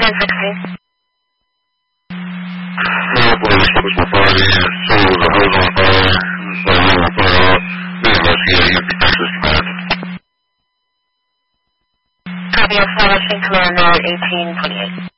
1016. I believe this was my body, and so was a hose on fire, so we were put it out. We investigated UP Texas Command. Copy, establishing command at 1828.